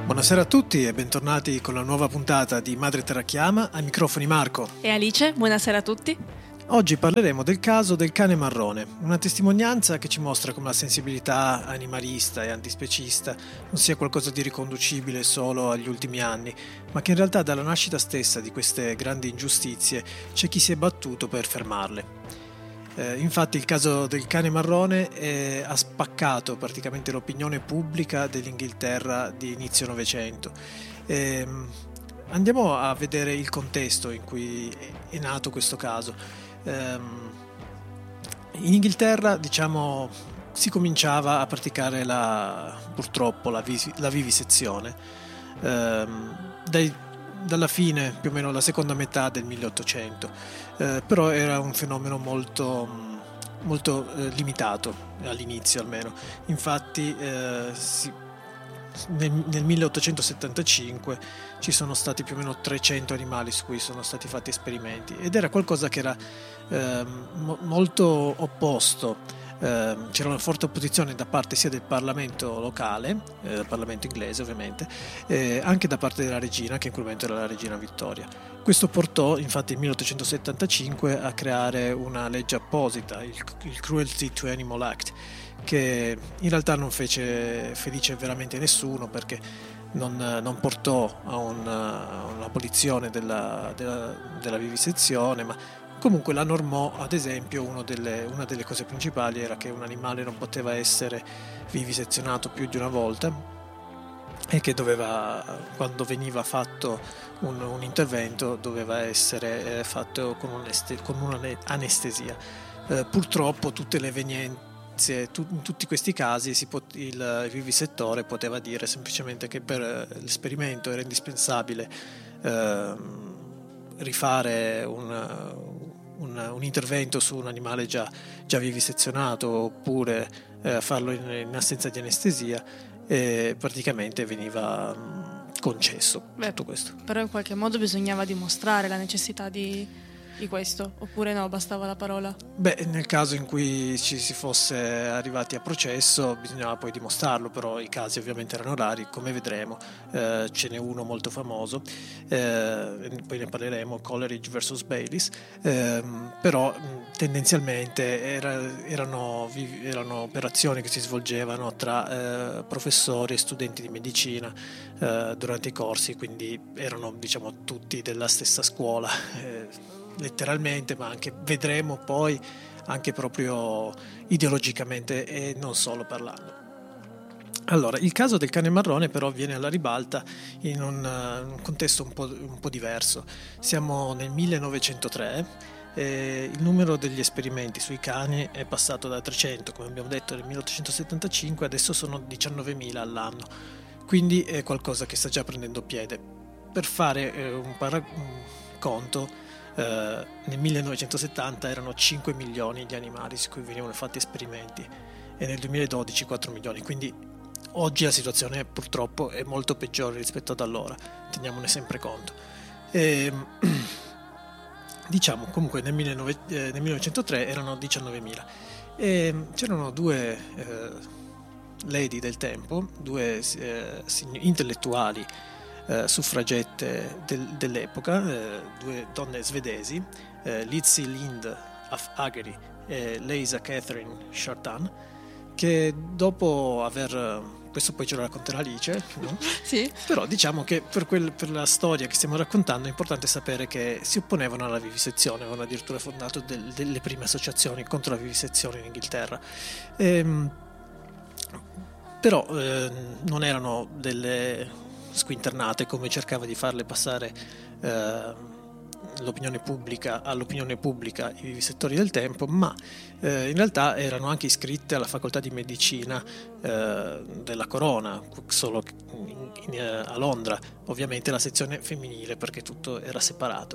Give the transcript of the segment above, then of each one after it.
Buonasera a tutti e bentornati con la nuova puntata di Madre Terra Chiama, ai microfoni Marco e Alice. Buonasera a tutti. Oggi parleremo del caso del cane marrone, una testimonianza che ci mostra come la sensibilità animalista e antispecista non sia qualcosa di riconducibile solo agli ultimi anni, ma che in realtà dalla nascita stessa di queste grandi ingiustizie c'è chi si è battuto per fermarle. Infatti il caso del cane marrone ha spaccato praticamente l'opinione pubblica dell'Inghilterra di inizio Novecento. Andiamo a vedere il contesto in cui è nato questo caso. In Inghilterra, si cominciava a praticare purtroppo la vivisezione dalla fine, più o meno la seconda metà del 1800, però era un fenomeno molto limitato all'inizio almeno. Infatti nel 1875 ci sono stati più o meno 300 animali su cui sono stati fatti esperimenti ed era qualcosa che era molto opposto. C'era una forte opposizione da parte sia del Parlamento locale, del Parlamento inglese ovviamente, anche da parte della regina, che in quel momento era la regina Vittoria. Questo portò infatti nel 1875 a creare una legge apposita, il Cruelty to Animal Act, che in realtà non fece felice veramente nessuno, perché non portò a un'abolizione della vivisezione, ma comunque la normò. Ad esempio, una delle cose principali era che un animale non poteva essere vivisezionato più di una volta e che quando veniva fatto un intervento doveva essere fatto con un'anestesia. Purtroppo tutte le evenienze, in tutti questi casi il vivisettore poteva dire semplicemente che per l'esperimento era indispensabile rifare un intervento su un animale già vivisezionato, oppure farlo in assenza di anestesia, e praticamente veniva concesso tutto questo. Però in qualche modo bisognava dimostrare la necessità di questo, oppure no, bastava la parola? Nel caso in cui ci si fosse arrivati a processo bisognava poi dimostrarlo, però i casi ovviamente erano rari, come vedremo. Ce n'è uno molto famoso, poi ne parleremo, Coleridge vs Bayliss, però tendenzialmente erano operazioni che si svolgevano tra professori e studenti di medicina durante i corsi, quindi erano tutti della stessa scuola, letteralmente, ma anche vedremo poi anche proprio ideologicamente e non solo parlando. Allora, il caso del cane marrone però viene alla ribalta in un contesto un po' diverso. Siamo nel 1903 e il numero degli esperimenti sui cani è passato da 300, come abbiamo detto, nel 1875, adesso sono 19.000 all'anno, quindi è qualcosa che sta già prendendo piede. Per fare un conto, nel 1970 erano 5 milioni gli animali su cui venivano fatti esperimenti e nel 2012 4 milioni, quindi oggi la situazione purtroppo è molto peggiore rispetto ad allora, teniamone sempre conto. Comunque nel 1903 erano 19.000 e c'erano due lady del tempo, due intellettuali, suffragette dell'epoca, due donne svedesi, Lizzie Lind af Ageri e Leisa Catherine Chartan, che dopo questo poi ce lo racconterà Alice, no? Sì. Però diciamo che per la storia che stiamo raccontando è importante sapere che si opponevano alla vivisezione, avevano addirittura fondato delle prime associazioni contro la vivisezione in Inghilterra. Però non erano delle squinternate come cercava di farle passare all'opinione pubblica i vivisettori del tempo, ma in realtà erano anche iscritte alla facoltà di medicina della Corona, solo a Londra, ovviamente la sezione femminile, perché tutto era separato,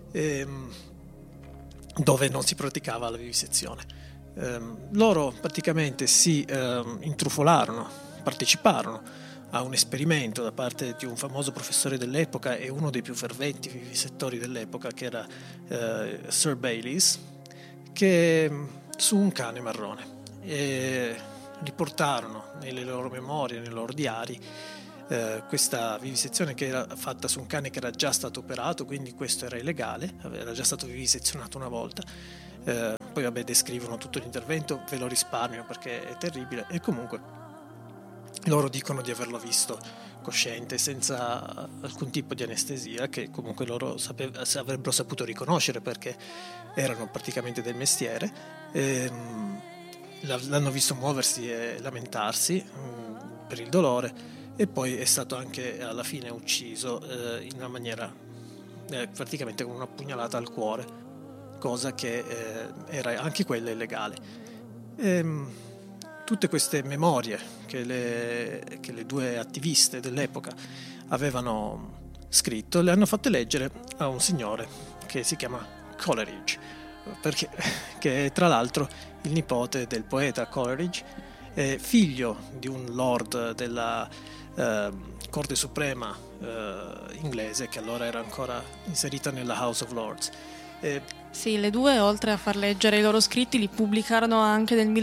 dove non si praticava la vivisezione. Loro praticamente si intrufolarono, parteciparono a un esperimento da parte di un famoso professore dell'epoca e uno dei più ferventi vivisettori dell'epoca, che era Sir Bayliss, che su un cane marrone, e riportarono nelle loro memorie, nei loro diari, questa vivisezione che era fatta su un cane che era già stato operato, quindi questo era illegale, era già stato vivisezionato una volta. Poi vabbè, descrivono tutto l'intervento, ve lo risparmio perché è terribile, e comunque loro dicono di averlo visto cosciente, senza alcun tipo di anestesia, che comunque loro avrebbero saputo riconoscere perché erano praticamente del mestiere. L'hanno visto muoversi e lamentarsi per il dolore, e poi è stato anche alla fine ucciso in una maniera praticamente con una pugnalata al cuore, cosa che era anche quella illegale. Tutte queste memorie che le due attiviste dell'epoca avevano scritto le hanno fatte leggere a un signore che si chiama Coleridge, che è tra l'altro il nipote del poeta Coleridge, figlio di un lord della Corte Suprema inglese, che allora era ancora inserita nella House of Lords. Sì, le due, oltre a far leggere i loro scritti, li pubblicarono anche nel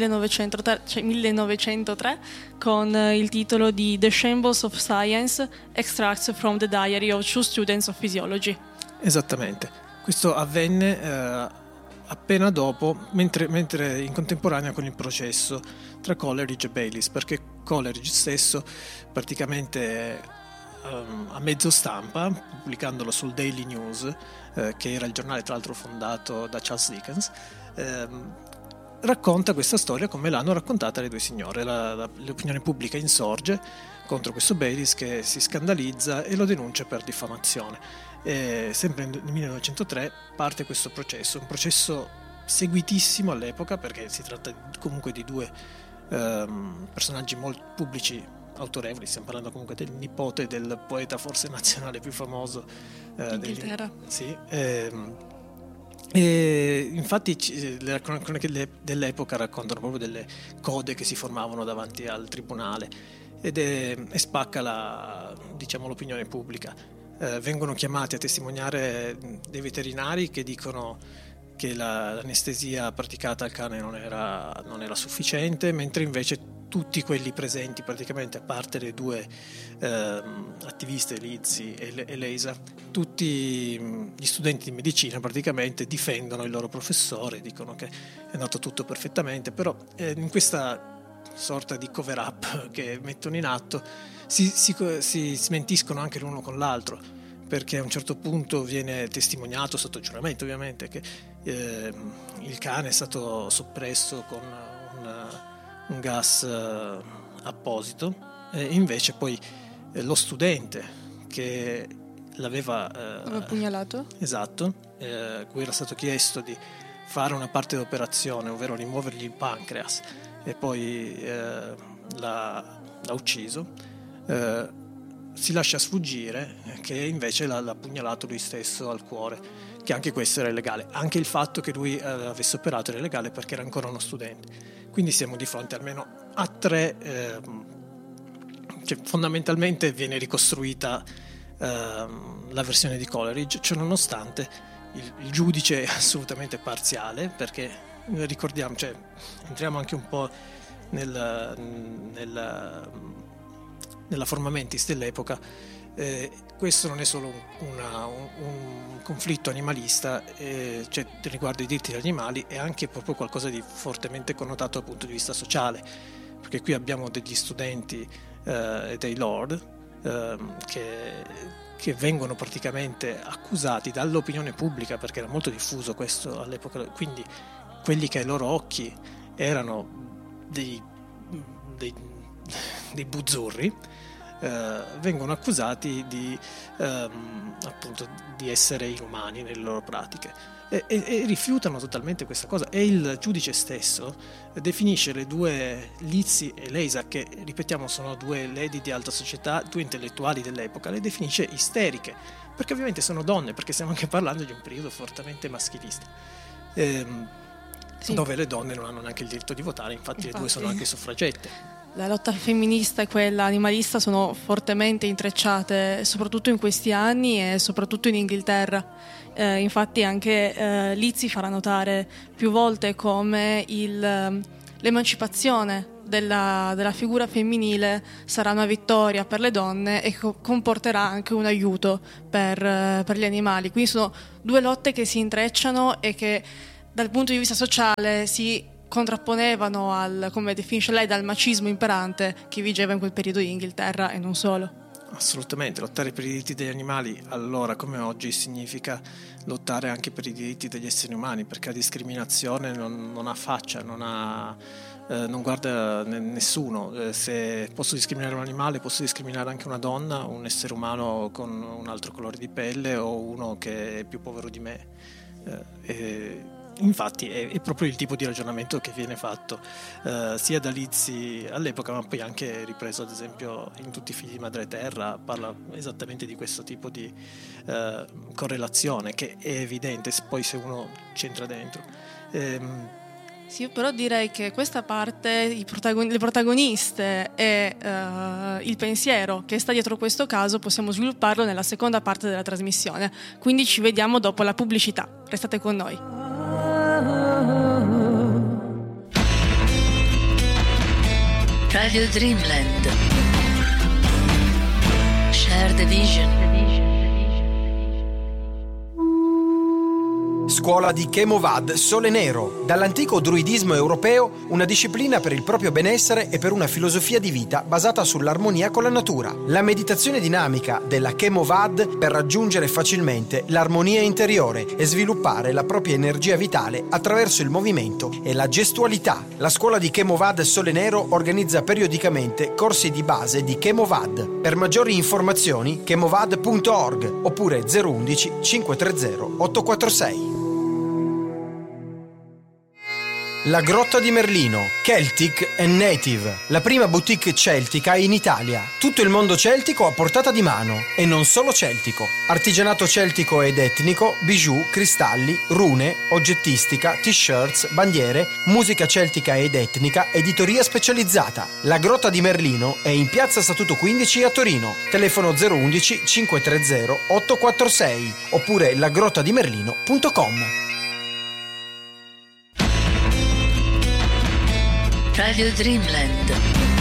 1903 con il titolo di The Shambles of Science, Extracts from the Diary of Two Students of Physiology. Esattamente. Questo avvenne appena dopo, mentre in contemporanea con il processo tra Coleridge e Bayliss, perché Coleridge stesso praticamente a mezzo stampa, pubblicandolo sul Daily News, che era il giornale tra l'altro fondato da Charles Dickens, racconta questa storia come l'hanno raccontata le due signore. L'opinione pubblica insorge contro questo Bayliss, che si scandalizza e lo denuncia per diffamazione. Sempre nel 1903 parte questo processo, un processo seguitissimo all'epoca, perché si tratta comunque di due personaggi molto pubblici, autorevoli. Stiamo parlando comunque del nipote del poeta forse nazionale più famoso d'Inghilterra. Sì, e infatti le cronache dell'epoca raccontano proprio delle code che si formavano davanti al tribunale, e spacca l'opinione pubblica. Vengono chiamati a testimoniare dei veterinari che dicono che l'anestesia praticata al cane non era sufficiente, mentre invece tutti quelli presenti, praticamente a parte le due attiviste, Lizzie e Leisa, tutti gli studenti di medicina praticamente difendono il loro professore, dicono che è andato tutto perfettamente, però in questa sorta di cover up che mettono in atto si smentiscono anche l'uno con l'altro, perché a un certo punto viene testimoniato, sotto giuramento ovviamente, che il cane è stato soppresso con un gas apposito, e invece poi lo studente che l'aveva pugnalato, esatto, cui era stato chiesto di fare una parte dell'operazione, ovvero rimuovergli il pancreas, e poi l'ha ucciso, si lascia sfuggire che invece l'ha pugnalato lui stesso al cuore, che anche questo era illegale. Anche il fatto che lui avesse operato era illegale perché era ancora uno studente. Quindi siamo di fronte almeno a tre, cioè fondamentalmente viene ricostruita la versione di Coleridge, ciononostante il giudice è assolutamente parziale, perché ricordiamo, cioè entriamo anche un po' nella forma mentis dell'epoca. Questo non è solo un conflitto animalista, cioè riguardo i diritti degli animali, è anche proprio qualcosa di fortemente connotato dal punto di vista sociale, perché qui abbiamo degli studenti e dei lord che vengono praticamente accusati dall'opinione pubblica, perché era molto diffuso questo all'epoca, quindi quelli che ai loro occhi erano dei buzzurri, vengono accusati appunto di essere inumani nelle loro pratiche, e rifiutano totalmente questa cosa, e il giudice stesso definisce le due Lizzie e Leisa, che ripetiamo sono due lady di alta società, due intellettuali dell'epoca, le definisce isteriche, perché ovviamente sono donne, perché stiamo anche parlando di un periodo fortemente maschilista, sì, dove le donne non hanno neanche il diritto di votare, infatti le due sono anche suffragette. La lotta femminista e quella animalista sono fortemente intrecciate, soprattutto in questi anni e soprattutto in Inghilterra. Infatti anche Lizzie farà notare più volte come l'emancipazione della figura femminile sarà una vittoria per le donne e comporterà anche un aiuto per gli animali. Quindi sono due lotte che si intrecciano e che dal punto di vista sociale si contrapponevano al, come definisce lei, dal macismo imperante che vigeva in quel periodo in Inghilterra e non solo. Assolutamente, lottare per i diritti degli animali allora come oggi significa lottare anche per i diritti degli esseri umani, perché la discriminazione non ha faccia, non guarda nessuno. Se posso discriminare un animale, posso discriminare anche una donna, un essere umano con un altro colore di pelle o uno che è più povero di me. Infatti è proprio il tipo di ragionamento che viene fatto sia da Lizzi all'epoca, ma poi anche ripreso ad esempio in Tutti i figli di madre terra. Parla esattamente di questo tipo di correlazione che è evidente poi se uno c'entra dentro. Sì, però direi che questa parte, le protagoniste e il pensiero che sta dietro questo caso possiamo svilupparlo nella seconda parte della trasmissione, quindi ci vediamo dopo la pubblicità. Restate con noi. Radio Dreamland. Share the vision. Scuola di Chemovad Sole Nero, dall'antico druidismo europeo, una disciplina per il proprio benessere e per una filosofia di vita basata sull'armonia con la natura. La meditazione dinamica della Chemovad per raggiungere facilmente l'armonia interiore e sviluppare la propria energia vitale attraverso il movimento e la gestualità. La scuola di Chemovad Sole Nero organizza periodicamente corsi di base di Chemovad. Per maggiori informazioni chemovad.org oppure 011 530 846. La Grotta di Merlino, Celtic and Native, la prima boutique celtica in Italia. Tutto il mondo celtico a portata di mano e non solo celtico. Artigianato celtico ed etnico, bijou, cristalli, rune, oggettistica, t-shirts, bandiere, musica celtica ed etnica, editoria specializzata. La Grotta di Merlino è in Piazza Statuto 15 a Torino. Telefono 011 530 846 oppure lagrottadimerlino.com. Radio Dreamland.